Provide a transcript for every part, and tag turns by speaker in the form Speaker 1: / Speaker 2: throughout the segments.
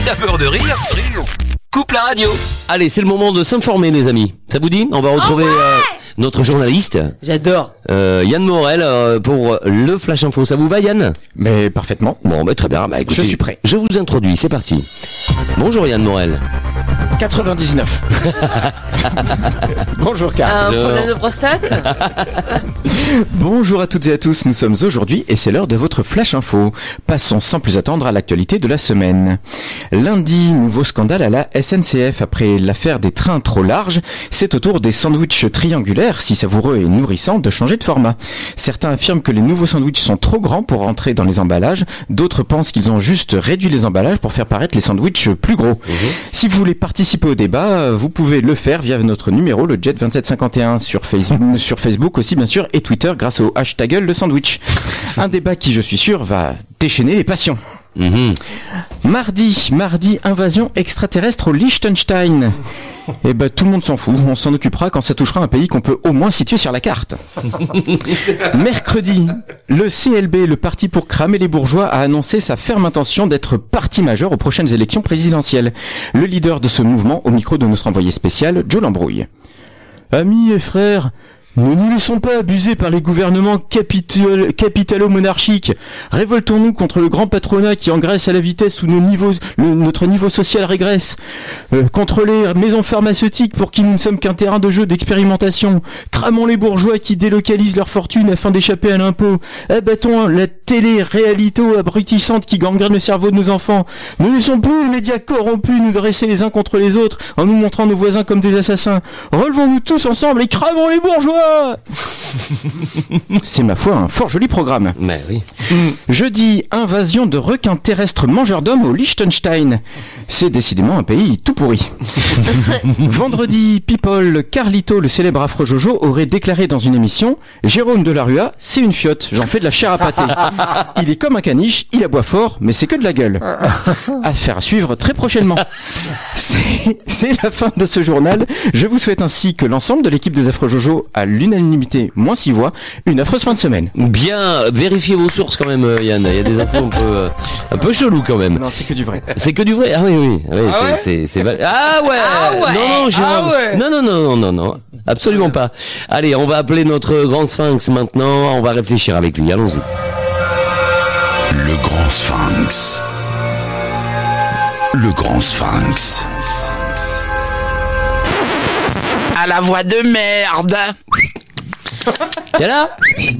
Speaker 1: T'as peur de rire? Coupe la radio.
Speaker 2: Allez, c'est le moment de s'informer, les amis. Ça vous dit? On va retrouver notre journaliste.
Speaker 3: J'adore.
Speaker 2: Yann Morel pour le Flash Info. Ça vous va, Yann?
Speaker 4: Mais parfaitement.
Speaker 2: Bon, bah, très bien. Bah, écoutez,
Speaker 4: Je suis prêt.
Speaker 2: Je vous introduis, c'est parti. Bonjour Yann Morel.
Speaker 4: 99. Bonjour Car.
Speaker 3: Un problème de prostate?
Speaker 4: Bonjour à toutes et à tous, nous sommes aujourd'hui et c'est l'heure de votre Flash Info. Passons sans plus attendre à l'actualité de la semaine. Lundi, nouveau scandale à la SNCF. Après l'affaire des trains trop larges, c'est au tour des sandwichs triangulaires, si savoureux et nourrissants, de changer de format. Certains affirment que les nouveaux sandwichs sont trop grands pour rentrer dans les emballages, d'autres pensent qu'ils ont juste réduit les emballages pour faire paraître les sandwichs plus gros. Si vous voulez participer au débat, vous pouvez le faire via notre numéro, le Jet 2751 sur Facebook aussi bien sûr et Twitter grâce au hashtag le sandwich. Un débat qui, je suis sûr, va déchaîner les passions. Mardi, invasion extraterrestre au Liechtenstein. Eh ben tout le monde s'en fout, on s'en occupera quand ça touchera un pays qu'on peut au moins situer sur la carte. Mercredi, le CLB, le parti pour cramer les bourgeois, a annoncé sa ferme intention d'être parti majeur aux prochaines élections présidentielles. Le leader de ce mouvement, au micro de notre envoyé spécial, Joe Lambrouille. Amis et frères, ne nous laissons pas abuser par les gouvernements capitalo-monarchiques. Révoltons-nous contre le grand patronat qui engraisse à la vitesse où notre niveau social régresse. Contre les maisons pharmaceutiques pour qui nous ne sommes qu'un terrain de jeu d'expérimentation. Cramons les bourgeois qui délocalisent leur fortune afin d'échapper à l'impôt. Abattons la télé-réalité abrutissante qui gangrène le cerveau de nos enfants. Ne laissons plus les médias corrompus nous dresser les uns contre les autres en nous montrant nos voisins comme des assassins. Relevons-nous tous ensemble et cramons les bourgeois. C'est ma foi un fort joli programme.
Speaker 2: Mais oui.
Speaker 4: Jeudi, invasion de requins terrestres mangeurs d'hommes au Liechtenstein. C'est décidément un pays tout pourri. Vendredi, People, Carlito, le célèbre affreux Jojo, aurait déclaré dans une émission: Jérôme Delarue, c'est une fiotte, j'en fais de la chair à pâté. Il est comme un caniche, il aboie fort, mais c'est que de la gueule. Affaire à suivre très prochainement. C'est la fin de ce journal. Je vous souhaite ainsi que l'ensemble de l'équipe des affreux Jojo, à l'unanimité, moins 6 voix, une affreuse fin de semaine.
Speaker 2: Bien, vérifiez vos sources quand même, Yann. Il y a des infos un peu chelou quand même.
Speaker 4: Non, c'est que du vrai.
Speaker 2: C'est que du vrai. Ah oui. Ah ouais. Non, Jérôme. Non. Absolument pas. Allez, on va appeler notre grand sphinx maintenant. On va réfléchir avec lui. Allons-y.
Speaker 1: Le grand sphinx. Le grand sphinx. À la voix de merde.
Speaker 2: T'es là?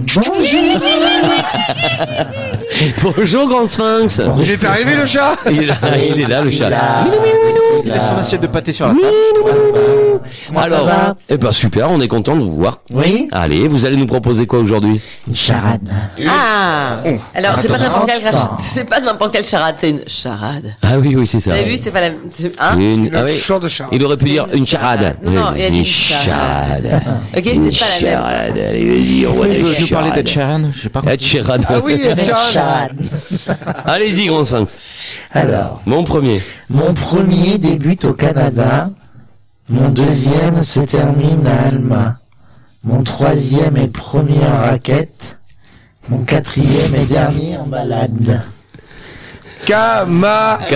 Speaker 2: Bonjour grand sphinx.
Speaker 5: Il est arrivé le chat.
Speaker 2: Il est là le chat.
Speaker 4: Il a son assiette de pâté sur la table.
Speaker 2: Alors, super, on est content de vous voir.
Speaker 6: Oui.
Speaker 2: Allez, vous allez nous proposer quoi aujourd'hui?
Speaker 6: Une charade.
Speaker 3: Ah. Alors c'est pas n'importe quelle charade, c'est une charade.
Speaker 2: Ah oui, c'est ça.
Speaker 3: Vous avez vu, c'est pas la.
Speaker 5: Chant de charade.
Speaker 2: Il aurait pu dire une charade.
Speaker 3: Non, il a dit
Speaker 2: une charade.
Speaker 3: Ok, c'est pas la même.
Speaker 2: Allez, vas-y, on va
Speaker 4: Il veut nous parler d'Ed Sheeran, je sais pas.
Speaker 2: Ed Sheeran.
Speaker 5: Ah oui,
Speaker 6: Une charade.
Speaker 2: Allez-y, grand sphinx.
Speaker 6: Alors,
Speaker 2: Mon premier.
Speaker 6: mon premier débute au Canada. Mon deuxième se termine à Alma. Mon troisième et premier en raquette. Mon quatrième et dernier en balade.
Speaker 2: Camarade.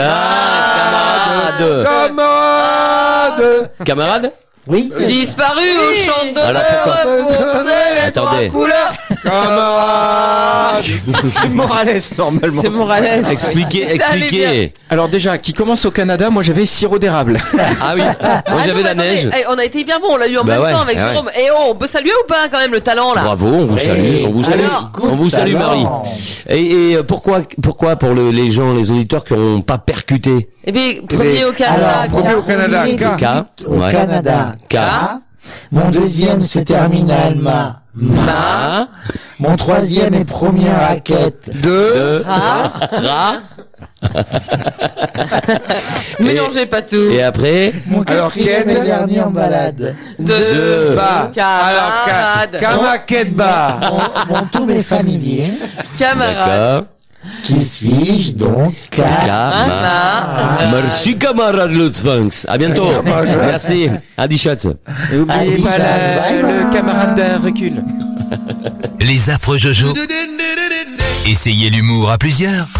Speaker 2: Camarade.
Speaker 6: Oui, c'est
Speaker 3: Disparu au champ de
Speaker 2: Alors, pourquoi Attendez.
Speaker 5: Camarade.
Speaker 4: C'est Morales normalement.
Speaker 3: C'est Morales.
Speaker 2: Expliquez.
Speaker 4: Alors déjà, qui commence au Canada, moi j'avais sirop d'érable.
Speaker 2: Ah oui, moi j'avais la neige.
Speaker 3: On a été hyper bon, on l'a eu en
Speaker 2: Bah
Speaker 3: même
Speaker 2: ouais,
Speaker 3: temps avec
Speaker 2: ouais.
Speaker 3: Jérôme. Et on peut saluer ou pas quand même le talent là?
Speaker 2: Bravo, on vous salue,
Speaker 3: Alors,
Speaker 2: on vous salue Marie. Et pourquoi pour les gens, les auditeurs qui n'ont pas percuté?
Speaker 3: Eh bien, premier au Canada.
Speaker 6: Alors,
Speaker 5: premier au Canada.
Speaker 6: premier
Speaker 2: K.
Speaker 6: débute au
Speaker 2: Ouais.
Speaker 6: Canada.
Speaker 2: K.
Speaker 6: Mon deuxième se termine à Alma.
Speaker 2: Ma.
Speaker 6: Mon troisième et premier en raquette.
Speaker 2: Ra.
Speaker 3: Mélangez pas tout.
Speaker 2: Et après,
Speaker 6: Mon
Speaker 5: Alors,
Speaker 6: quatrième
Speaker 5: Ken.
Speaker 6: et dernier en balade.
Speaker 2: De.
Speaker 5: Bah.
Speaker 3: Camarade.
Speaker 5: Kamakedba.
Speaker 6: Mon tous mes familiers.
Speaker 3: Camarade.
Speaker 2: D'accord.
Speaker 6: Qui suis-je donc?
Speaker 2: Merci camarade le sphinx. À bientôt. Merci. Adi Schatz.
Speaker 4: Et oubliez pas le camarade de recul.
Speaker 1: Les affreux Jojo. Essayez l'humour à plusieurs.